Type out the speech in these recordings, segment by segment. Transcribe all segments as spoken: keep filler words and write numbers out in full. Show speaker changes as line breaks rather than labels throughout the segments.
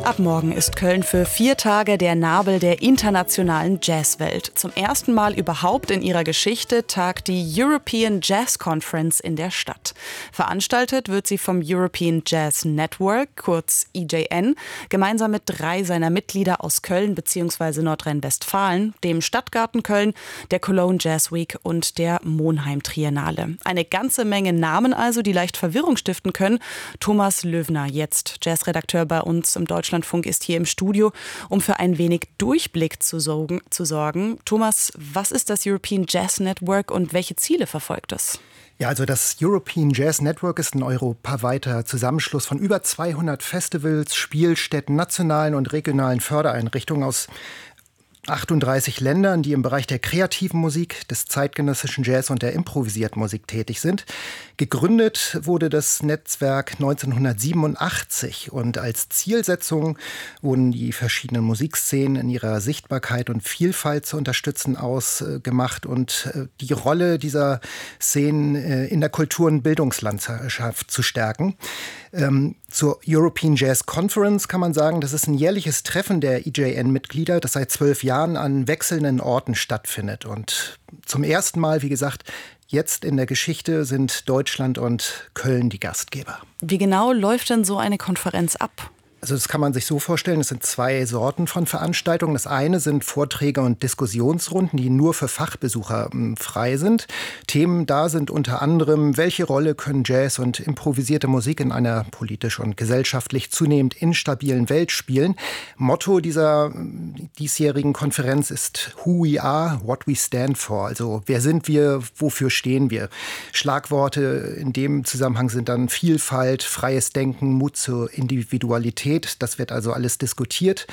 Ab morgen ist Köln für vier Tage der Nabel der internationalen Jazzwelt. Zum ersten Mal überhaupt in ihrer Geschichte tagt die European Jazz Conference in der Stadt. Veranstaltet wird sie vom European Jazz Network, kurz E J N, gemeinsam mit drei seiner Mitglieder aus Köln bzw. Nordrhein-Westfalen, dem Stadtgarten Köln, der Cologne Jazz Week und der Monheim Triennale. Eine ganze Menge Namen also, die leicht Verwirrung stiften können. Thomas Löwner, jetzt Jazzredakteur bei uns im Deutschlandfunk, ist hier im Studio, um für ein wenig Durchblick zu sorgen. zu sorgen. Thomas, was ist das European Jazz Network und welche Ziele verfolgt es?
Ja, also das European Jazz Network ist ein europaweiter Zusammenschluss von über zweihundert Festivals, Spielstätten, nationalen und regionalen Fördereinrichtungen aus achtunddreißig Ländern, die im Bereich der kreativen Musik, des zeitgenössischen Jazz und der improvisierten Musik tätig sind. Gegründet wurde das Netzwerk neunzehnhundertsiebenundachtzig und als Zielsetzung wurden die verschiedenen Musikszenen in ihrer Sichtbarkeit und Vielfalt zu unterstützen ausgemacht und die Rolle dieser Szenen in der Kultur- und Bildungslandschaft zu stärken. Ähm, zur European Jazz Conference kann man sagen, das ist ein jährliches Treffen der E J N-Mitglieder, das seit zwölf Jahren an wechselnden Orten stattfindet. Und zum ersten Mal, wie gesagt, jetzt in der Geschichte sind Deutschland und Köln die Gastgeber.
Wie genau läuft denn so eine Konferenz ab?
Also das kann man sich so vorstellen, es sind zwei Sorten von Veranstaltungen. Das eine sind Vorträge und Diskussionsrunden, die nur für Fachbesucher m, frei sind. Themen da sind unter anderem, welche Rolle können Jazz und improvisierte Musik in einer politisch und gesellschaftlich zunehmend instabilen Welt spielen. Motto dieser diesjährigen Konferenz ist Who we are, what we stand for. Also wer sind wir, wofür stehen wir? Schlagworte in dem Zusammenhang sind dann Vielfalt, freies Denken, Mut zur Individualität. Das wird also alles diskutiert.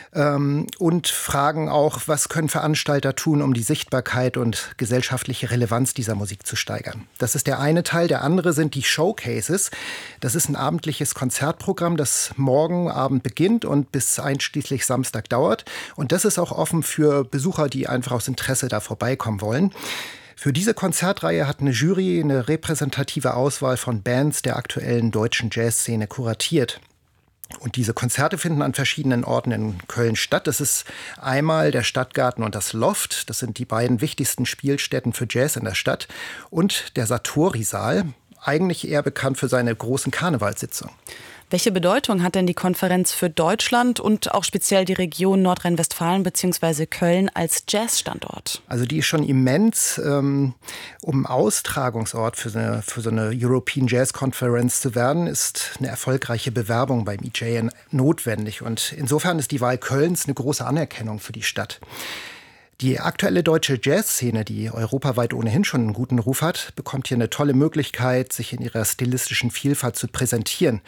Und fragen auch, was können Veranstalter tun, um die Sichtbarkeit und gesellschaftliche Relevanz dieser Musik zu steigern. Das ist der eine Teil. Der andere sind die Showcases. Das ist ein abendliches Konzertprogramm, das morgen Abend beginnt und bis einschließlich Samstag dauert. Und das ist auch offen für Besucher, die einfach aus Interesse da vorbeikommen wollen. Für diese Konzertreihe hat eine Jury eine repräsentative Auswahl von Bands der aktuellen deutschen Jazzszene kuratiert. Und diese Konzerte finden an verschiedenen Orten in Köln statt. Das ist einmal der Stadtgarten und das Loft. Das sind die beiden wichtigsten Spielstätten für Jazz in der Stadt. Und der Satori-Saal, eigentlich eher bekannt für seine großen Karnevalssitzungen.
Welche Bedeutung hat denn die Konferenz für Deutschland und auch speziell die Region Nordrhein-Westfalen bzw. Köln als Jazzstandort?
Also die ist schon immens. Ähm, um Austragungsort für so, eine, für so eine European Jazz Conference zu werden, ist eine erfolgreiche Bewerbung beim E J N notwendig. Und insofern ist die Wahl Kölns eine große Anerkennung für die Stadt. Die aktuelle deutsche Jazzszene, die europaweit ohnehin schon einen guten Ruf hat, bekommt hier eine tolle Möglichkeit, sich in ihrer stilistischen Vielfalt zu präsentieren.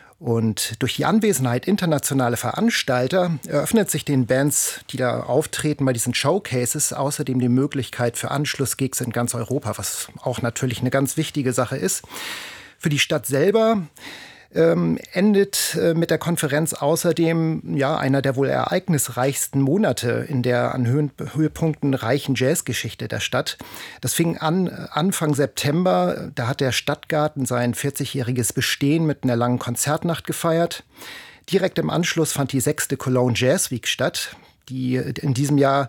Und durch die Anwesenheit internationaler Veranstalter eröffnet sich den Bands, die da auftreten bei diesen Showcases, außerdem die Möglichkeit für Anschlussgigs in ganz Europa, was auch natürlich eine ganz wichtige Sache ist. Für die Stadt selber Ähm, endet äh, mit der Konferenz außerdem ja, einer der wohl ereignisreichsten Monate in der an Höhen, Höhepunkten reichen Jazzgeschichte der Stadt. Das fing an Anfang September. Da hat der Stadtgarten sein vierzigjähriges Bestehen mit einer langen Konzertnacht gefeiert. Direkt im Anschluss fand die sechste Cologne Jazz Week statt, die in diesem Jahr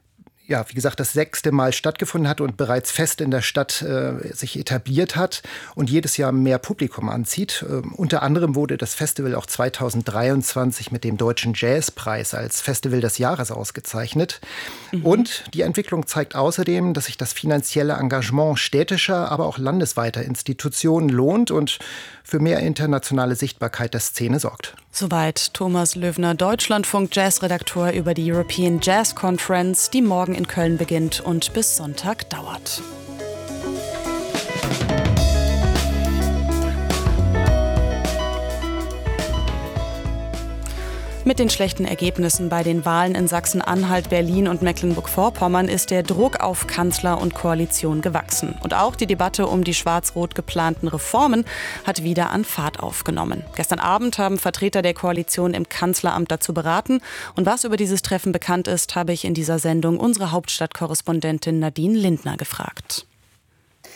ja, wie gesagt, das sechste Mal stattgefunden hat und bereits fest in der Stadt äh, sich etabliert hat und jedes Jahr mehr Publikum anzieht. Äh, unter anderem wurde das Festival auch zweitausenddreiundzwanzig mit dem Deutschen Jazzpreis als Festival des Jahres ausgezeichnet. Mhm. Und die Entwicklung zeigt außerdem, dass sich das finanzielle Engagement städtischer, aber auch landesweiter Institutionen lohnt und für mehr internationale Sichtbarkeit der Szene sorgt.
Soweit Thomas Löwner, Deutschlandfunk Jazzredakteur über die European Jazz Conference, die morgen in Köln beginnt und bis Sonntag dauert. Mit den schlechten Ergebnissen bei den Wahlen in Sachsen-Anhalt, Berlin und Mecklenburg-Vorpommern ist der Druck auf Kanzler und Koalition gewachsen. Und auch die Debatte um die schwarz-rot geplanten Reformen hat wieder an Fahrt aufgenommen. Gestern Abend haben Vertreter der Koalition im Kanzleramt dazu beraten. Und was über dieses Treffen bekannt ist, habe ich in dieser Sendung unsere Hauptstadtkorrespondentin Nadine Lindner gefragt.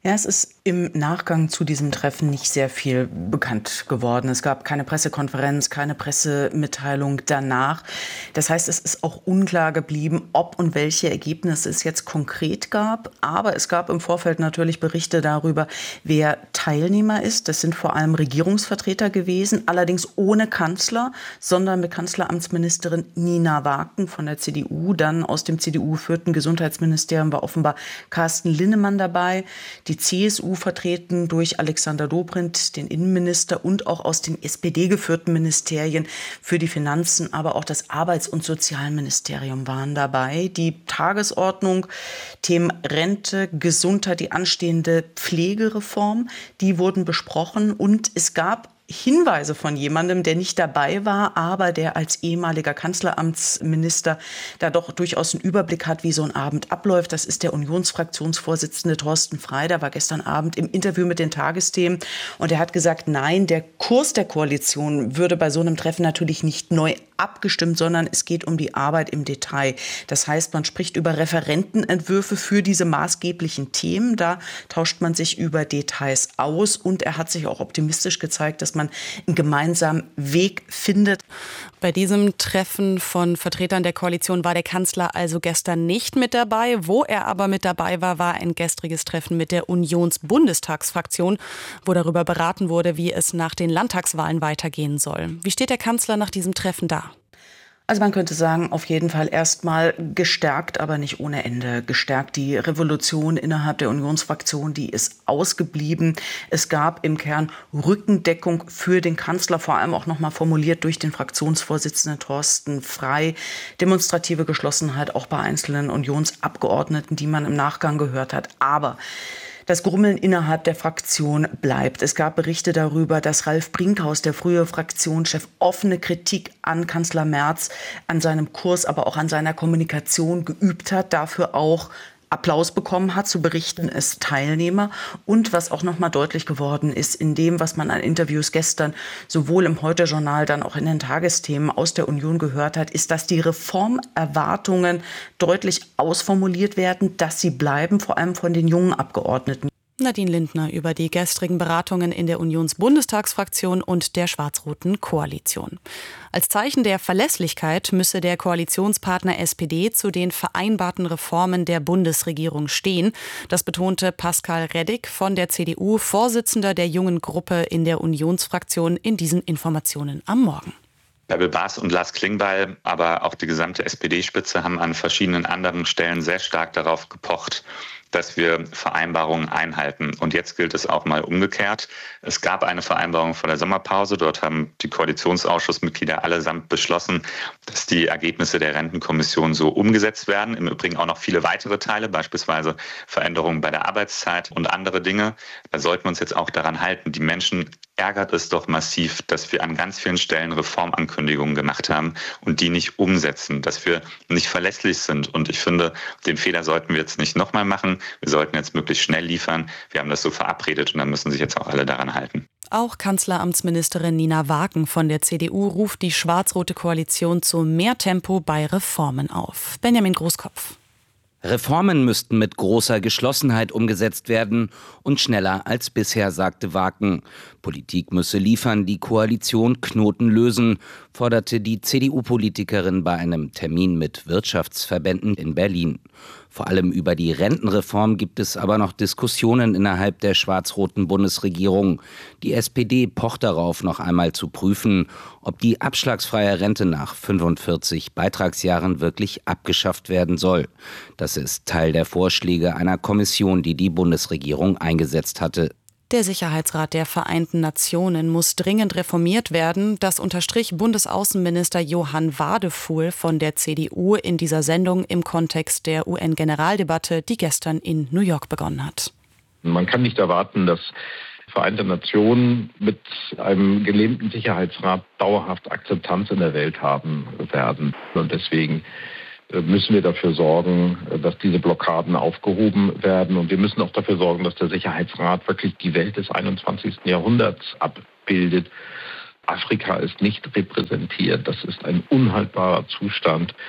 Ja, es ist im Nachgang zu diesem Treffen nicht sehr viel bekannt geworden. Es gab keine Pressekonferenz, keine Pressemitteilung danach. Das heißt, es ist auch unklar geblieben, ob und welche Ergebnisse es jetzt konkret gab. Aber es gab im Vorfeld natürlich Berichte darüber, wer Teilnehmer ist. Das sind vor allem Regierungsvertreter gewesen, allerdings ohne Kanzler, sondern mit Kanzleramtsministerin Nina Waken von der C D U. Dann aus dem C D U-geführten Gesundheitsministerium war offenbar Carsten Linnemann dabei. Die C S U vertreten durch Alexander Dobrindt, den Innenminister, und auch aus den S P D-geführten Ministerien für die Finanzen, aber auch das Arbeits- und Sozialministerium waren dabei. Die Tagesordnung, Themen Rente, Gesundheit, die anstehende Pflegereform, die wurden besprochen, und es gab Hinweise von jemandem, der nicht dabei war, aber der als ehemaliger Kanzleramtsminister da doch durchaus einen Überblick hat, wie so ein Abend abläuft. Das ist der Unionsfraktionsvorsitzende Thorsten Frey. Der war gestern Abend im Interview mit den Tagesthemen und er hat gesagt, nein, der Kurs der Koalition würde bei so einem Treffen natürlich nicht neu abgestimmt, sondern es geht um die Arbeit im Detail. Das heißt, man spricht über Referentenentwürfe für diese maßgeblichen Themen. Da tauscht man sich über Details aus, und er hat sich auch optimistisch gezeigt, dass man einen gemeinsamen Weg findet.
Bei diesem Treffen von Vertretern der Koalition war der Kanzler also gestern nicht mit dabei. Wo er aber mit dabei war, war ein gestriges Treffen mit der Unions-Bundestagsfraktion, wo darüber beraten wurde, wie es nach den Landtagswahlen weitergehen soll. Wie steht der Kanzler nach diesem Treffen da?
Also man könnte sagen, auf jeden Fall erstmal gestärkt, aber nicht ohne Ende. Gestärkt, die Revolution innerhalb der Unionsfraktion, die ist ausgeblieben. Es gab im Kern Rückendeckung für den Kanzler, vor allem auch nochmal formuliert durch den Fraktionsvorsitzenden Thorsten Frey. Demonstrative Geschlossenheit auch bei einzelnen Unionsabgeordneten, die man im Nachgang gehört hat. Aber das Grummeln innerhalb der Fraktion bleibt. Es gab Berichte darüber, dass Ralf Brinkhaus, der frühere Fraktionschef, offene Kritik an Kanzler Merz, an seinem Kurs, aber auch an seiner Kommunikation geübt hat, dafür auch Applaus bekommen hat, zu berichten es Teilnehmer. Und was auch noch mal deutlich geworden ist, in dem, was man an Interviews gestern sowohl im Heute-Journal, dann auch in den Tagesthemen aus der Union gehört hat, ist, dass die Reformerwartungen deutlich ausformuliert werden, dass sie bleiben, vor allem von den jungen Abgeordneten.
Nadine Lindner über die gestrigen Beratungen in der Unions-Bundestagsfraktion und der schwarz-roten Koalition. Als Zeichen der Verlässlichkeit müsse der Koalitionspartner S P D zu den vereinbarten Reformen der Bundesregierung stehen. Das betonte Pascal Reddick von der C D U, Vorsitzender der jungen Gruppe in der Unionsfraktion, in diesen Informationen am Morgen.
Bärbel Baas und Lars Klingbeil, aber auch die gesamte S P D-Spitze haben an verschiedenen anderen Stellen sehr stark darauf gepocht, dass wir Vereinbarungen einhalten. Und jetzt gilt es auch mal umgekehrt. Es gab eine Vereinbarung vor der Sommerpause. Dort haben die Koalitionsausschussmitglieder allesamt beschlossen, dass die Ergebnisse der Rentenkommission so umgesetzt werden. Im Übrigen auch noch viele weitere Teile, beispielsweise Veränderungen bei der Arbeitszeit und andere Dinge. Da sollten wir uns jetzt auch daran halten. Die Menschen ärgert es doch massiv, dass wir an ganz vielen Stellen Reformankündigungen gemacht haben und die nicht umsetzen, dass wir nicht verlässlich sind. Und ich finde, den Fehler sollten wir jetzt nicht nochmal machen. Wir sollten jetzt möglichst schnell liefern. Wir haben das so verabredet und da müssen sich jetzt auch alle daran halten.
Auch Kanzleramtsministerin Nina Waken von der C D U ruft die schwarz-rote Koalition zu mehr Tempo bei Reformen auf. Benjamin Großkopf.
Reformen müssten mit großer Geschlossenheit umgesetzt werden und schneller als bisher, sagte Waken. Politik müsse liefern, die Koalition Knoten lösen, forderte die C D U-Politikerin bei einem Termin mit Wirtschaftsverbänden in Berlin. Vor allem über die Rentenreform gibt es aber noch Diskussionen innerhalb der schwarz-roten Bundesregierung. Die S P D pocht darauf, noch einmal zu prüfen, ob die abschlagsfreie Rente nach fünfundvierzig Beitragsjahren wirklich abgeschafft werden soll. Das ist Teil der Vorschläge einer Kommission, die die Bundesregierung eingesetzt hatte.
Der Sicherheitsrat der Vereinten Nationen muss dringend reformiert werden. Das unterstrich Bundesaußenminister Johann Wadefuhl von der C D U in dieser Sendung im Kontext der U N-Generaldebatte, die gestern in New York begonnen hat.
Man kann nicht erwarten, dass Vereinte Nationen mit einem gelähmten Sicherheitsrat dauerhaft Akzeptanz in der Welt haben werden. Und deswegen müssen wir dafür sorgen, dass diese Blockaden aufgehoben werden. Und wir müssen auch dafür sorgen, dass der Sicherheitsrat wirklich die Welt des einundzwanzigsten Jahrhunderts abbildet. Afrika ist nicht repräsentiert. Das ist ein unhaltbarer Zustand.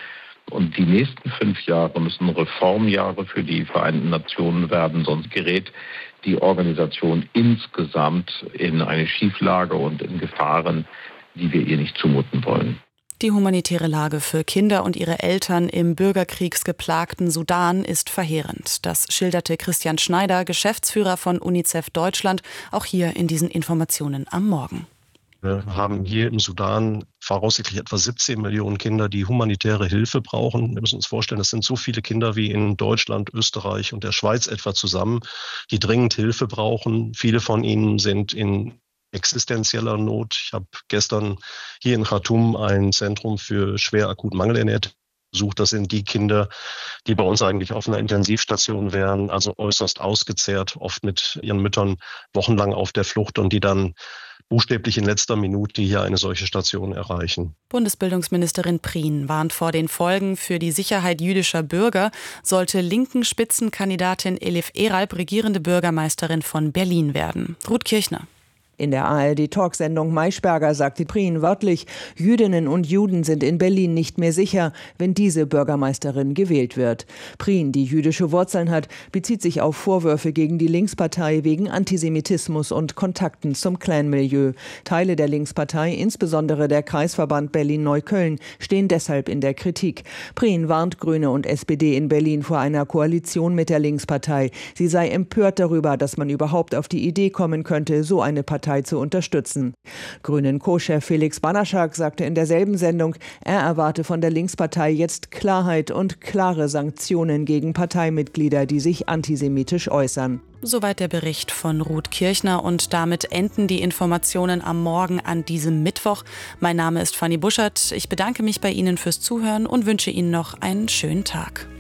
Und die nächsten fünf Jahre müssen Reformjahre für die Vereinten Nationen werden, sonst gerät die Organisation insgesamt in eine Schieflage und in Gefahren, die wir ihr nicht zumuten wollen.
Die humanitäre Lage für Kinder und ihre Eltern im bürgerkriegsgeplagten Sudan ist verheerend. Das schilderte Christian Schneider, Geschäftsführer von UNICEF Deutschland, auch hier in diesen Informationen am Morgen.
Wir haben hier im Sudan voraussichtlich etwa siebzehn Millionen Kinder, die humanitäre Hilfe brauchen. Wir müssen uns vorstellen, das sind so viele Kinder wie in Deutschland, Österreich und der Schweiz etwa zusammen, die dringend Hilfe brauchen. Viele von ihnen sind in existenzieller Not. Ich habe gestern hier in Khartoum ein Zentrum für schwer akut Mangelernährte besucht. Das sind die Kinder, die bei uns eigentlich auf einer Intensivstation wären, also äußerst ausgezehrt, oft mit ihren Müttern wochenlang auf der Flucht und die dann buchstäblich in letzter Minute hier eine solche Station erreichen.
Bundesbildungsministerin Prien warnt vor den Folgen für die Sicherheit jüdischer Bürger, sollte linken Spitzenkandidatin Elif Eralp regierende Bürgermeisterin von Berlin werden. Ruth Kirchner.
In der A R D-Talksendung Maischberger sagte Prien wörtlich, Jüdinnen und Juden sind in Berlin nicht mehr sicher, wenn diese Bürgermeisterin gewählt wird. Prien, die jüdische Wurzeln hat, bezieht sich auf Vorwürfe gegen die Linkspartei wegen Antisemitismus und Kontakten zum Clan-Milieu. Teile der Linkspartei, insbesondere der Kreisverband Berlin-Neukölln, stehen deshalb in der Kritik. Prien warnt Grüne und S P D in Berlin vor einer Koalition mit der Linkspartei. Sie sei empört darüber, dass man überhaupt auf die Idee kommen könnte, so eine Partei zu unterstützen. Grünen Co-Chef Felix Banaschak sagte in derselben Sendung, er erwarte von der Linkspartei jetzt Klarheit und klare Sanktionen gegen Parteimitglieder, die sich antisemitisch äußern.
Soweit der Bericht von Ruth Kirchner und damit enden die Informationen am Morgen an diesem Mittwoch. Mein Name ist Fanny Buschert. Ich bedanke mich bei Ihnen fürs Zuhören und wünsche Ihnen noch einen schönen Tag.